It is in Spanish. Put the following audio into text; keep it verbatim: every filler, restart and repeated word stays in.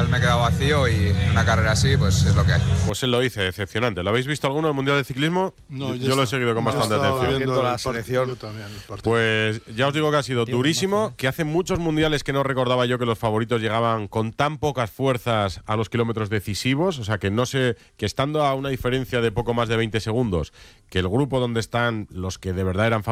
me he quedado vacío y en una carrera así, pues es lo que hay. Pues él lo dice, decepcionante. ¿Lo habéis visto alguno en el Mundial de Ciclismo? No, yo, yo lo he seguido con bastante atención. Viendo la selección. Pues ya os digo que ha sido durísimo, que hace muchos mundiales que no recordaba yo que los favoritos llegaban con tan pocas fuerzas a los kilómetros decisivos, o sea que no sé, que estando a una diferencia de poco más de veinte segundos, que el grupo donde están los que de verdad eran favoritos